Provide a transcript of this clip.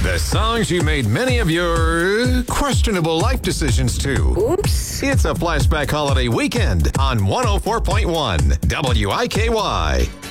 The songs you made many of your questionable life decisions to. Oops. It's a flashback holiday weekend on 104.1 WIKY.